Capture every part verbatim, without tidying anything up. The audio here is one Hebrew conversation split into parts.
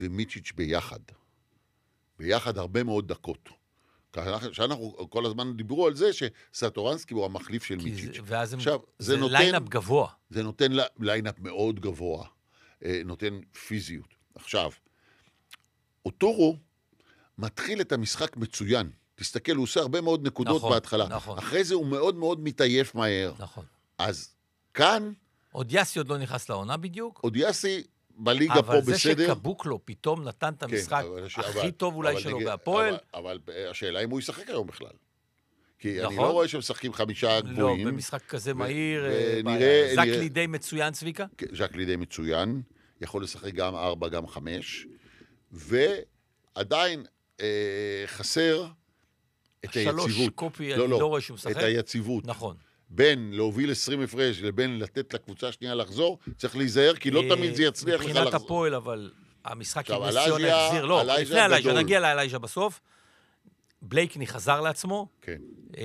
ומיצ'יץ' ביחד. ביחד הרבה מאוד דקות. שאנחנו כל הזמן דיברו על זה שסטורנסקי הוא המחליף של מיצ'יץ'. ואז עכשיו, זה, זה זה נותן, ליינאפ גבוה. זה נותן ליינאפ מאוד גבוה. נותן פיזיות. עכשיו, אוטורו מתחיל את המשחק מצוין. תסתכל, הוא עושה הרבה מאוד נקודות נכון, בהתחלה. נכון. אחרי זה הוא מאוד מאוד מתעייף מהר. נכון. אז כאן... אודיאסי עוד לא נכנס לעונה בדיוק. אודיאסי בליגה פה בסדר. אבל זה שקבוקלו פתאום נתן את המשחק כן, הכי אבל, טוב אולי שלו בהפועל. אבל, אבל השאלה אם הוא ישחק היום בכלל. כי נכון? אני לא רואה שמשחקים חמישה גבוהים. לא, במשחק כזה מהיר. נראה... ז'ק לידי מצוין, צביקה? ז'ק לידי מצוין. יכול לשחק גם ארבע, גם חמש. ועדיין אה, חסר את היציבות. שלוש קופי, לא, אני לא, לא רואה שהוא משחק. את היציבות. נכון. בין להוביל עשרים הפרש לבין לתת לקבוצה השנייה לחזור, צריך להיזהר, כי לא תמיד זה יצליח לך לחזור. מבחינת הפועל, אבל המשחק עם נסיון החזיר, לא, לפני אלייג'ה, נגיע לאלייג'ה בסוף. בלייקני חזר לעצמו. כן.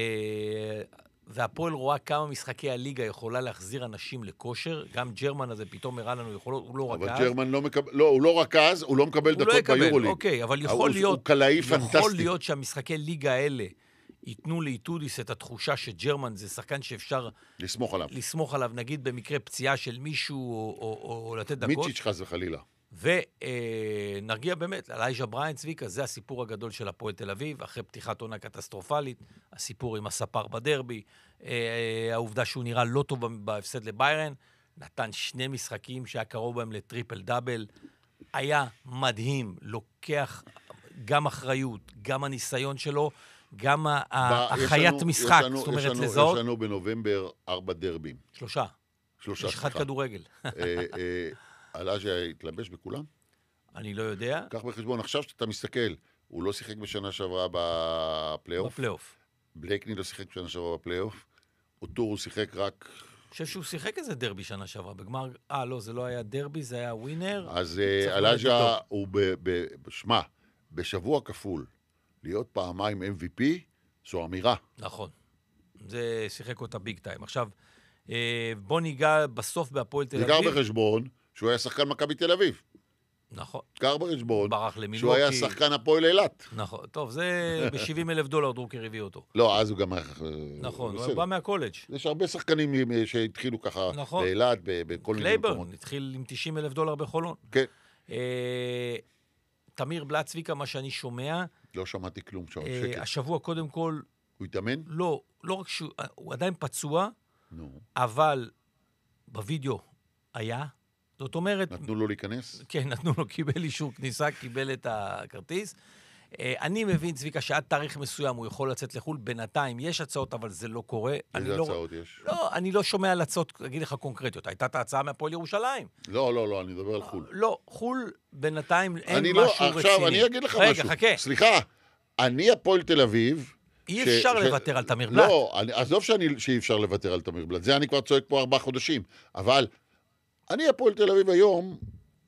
והפועל רואה כמה משחקי הליגה יכולה להחזיר אנשים לכושר, גם ג'רמן הזה פתאום הראה לנו, הוא לא רכז. אבל ג'רמן לא מקבל, לא, הוא לא רכז, הוא לא מקבל דקות ביורוליג. אוקיי, אבל יכול להיות, הוא קלעי פנטסטי. יכול להיות שהמשחקי ליגה האלה ייתנו לאיטודיס את התחושה שג'רמן זה שחקן שאפשר לסמוך עליו. לסמוך עליו, נגיד במקרה פציעה של מישהו או, או, או לתת דקות. מיצ'יץ' חס וחלילה. ונרגיע באמת, אלייג'ה בריין, צביקה, זה הסיפור הגדול של הפועל תל אביב, אחרי פתיחת עונה קטסטרופלית, הסיפור עם הספר בדרבי, העובדה שהוא נראה לא טוב בהפסד לביירן, נתן שני משחקים שהיה קרוב בהם לטריפל דאבל, היה מדהים, לוקח גם אחריות, גם הניסיון שלו, גם החיית משחק, זאת אומרת לזהות. יש לנו בנובמבר ארבע דרבים. שלושה. שלושה. יש אחד כדורגל. אלייג'ה התלבש בכולם? אני לא יודע. קח בחשבון, עכשיו שאתה מסתכל, הוא לא שיחק בשנה שעברה בפלייאוף. בפלייאוף. בלייקני לא שיחק בשנה שעברה בפלייאוף. אוטור הוא שיחק רק... אני חושב שהוא שיחק איזה דרבי שנה שעברה. בגמר... אה, לא, זה לא היה דרבי, זה היה ווינר. אז אלייג'ה הוא בשמה, בשבוע כפול, להיות פעמיים אם וי פי, זו אמירה. נכון. זה שיחק אותה ביג טיים. עכשיו, בוא ניגע בסוף בהפועל תל אביב. ניגע בחשבון שהוא היה שחקן מכבי תל אביב. נכון. קר בחשבון ברח למילואקי. שהוא היה שחקן הפועל אילת. נכון. טוב, זה ב-שבעים אלף דולר דרוקר הביא אותו. לא, אז הוא גם... נכון, הוא בא מהקולג'. יש הרבה שחקנים שהתחילו ככה באילת, בכל מיני מקומות. קלייברן התחיל עם תשעים אלף דולר בחולון. כן. תמיר בלאט, צביקה, מה שאני שומע... לא שמעתי כלום, שקט. השבוע קודם כל... הוא התאמן? לא, לא רק שהוא... הוא עדיין פצוע, אבל בווידאו היה... זאת אומרת... נתנו לו להיכנס? כן, נתנו לו, קיבל אישור כניסה, קיבל את הכרטיס. אני מבין, צביקה, שעד תאריך מסוים הוא יכול לצאת לחול. בינתיים יש הצעות, אבל זה לא קורה. איזה הצעות יש? לא, אני לא שומע על הצעות, אגיד לך קונקרטיות. הייתה את ההצעה מהפועל ירושלים. לא, לא, לא, אני מדבר על חול. לא, חול בינתיים אין משהו רציני. עכשיו, אני אגיד לך משהו. רגע, חכה. סליחה, אני הפועל תל אביב... אי אפשר לוותר על תמיר בלאט. לא, עזוב שאי אפשר לוותר על תמיר בלאט. זה אני כבר צועק פה ארבעה חודשים. אבל אני הפועל תל אביב היום,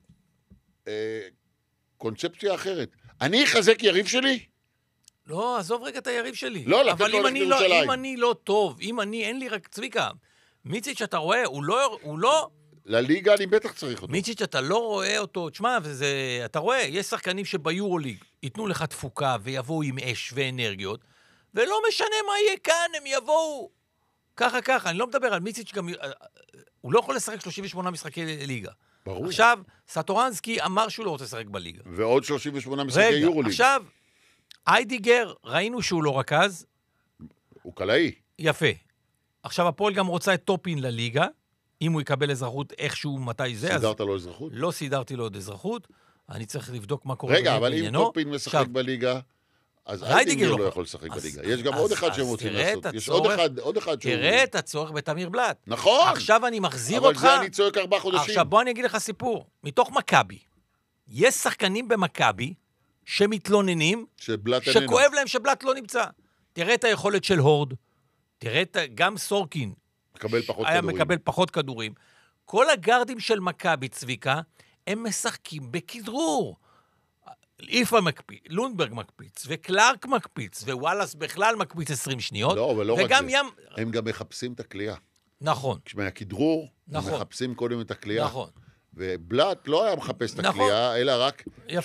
קונספציה אחרת. אני אחזק יריב שלי? לא, עזוב רגע את היריב שלי. לא, לתת לו ללכת לירושלים. אם אני לא טוב, אם אני, אין לי רק צביקה, מיציץ' אתה רואה, הוא לא, הוא לא... לליגה אני בטח צריך אותו. מיציץ' אתה לא רואה אותו, תשמע, וזה, אתה רואה, יש שחקנים שביורוליג ייתנו לך תפוקה ויבואו עם אש ואנרגיות, ולא משנה מה יהיה כאן, הם יבואו ככה ככה. אני לא מדבר על מיציץ' גם... הוא לא יכול לשחק שלושים ושמונה משחקי ליגה. ברור. עכשיו, סטורנסקי אמר שהוא לא רוצה לשחק בליגה. ועוד שלושים ושמונה משחקי יורוליג. רגע, עכשיו, איידיגר, ראינו שהוא לא רכז. הוא קלעי. יפה. עכשיו, הפועל גם רוצה את טופין לליגה, אם הוא יקבל אזרחות איכשהו, מתי זה. סידרת לו אזרחות? לא סידרתי לו עוד אזרחות. אני צריך לבדוק מה קורה. רגע, אבל אם טופין משחק בליגה... אז איידיגר לא יכול לשחק בליגה. יש גם עוד אחד שהם רוצים לעשות. יש עוד אחד. תראה את הצורך בתמיר בלאט. נכון. עכשיו אני מחזיר אותך. אבל זה אני צועק ארבעה חודשים. עכשיו בוא אני אגיד לך סיפור. מתוך מכבי. יש שחקנים במכבי שמתלוננים, שכואב להם שבלאט לא נמצא. תראה את היכולת של הורד. תראה את גם סורקין. היה מקבל פחות כדורים. כל הגרדים של מכבי, צביקה, הם משחקים בכדרור. איפה מקפיץ, לונדברג מקפיץ, וקלארק מקפיץ, ווואלאס בכלל מקפיץ עשרים שניות. לא, אבל לא רק זה. ים... הם גם מחפשים את הכלייה. נכון. כשמהכדרור, נכון. הם מחפשים קודם את הכלייה. נכון. ובלאט לא היה מחפש את הכלייה, נכון. אלא רק... יפה.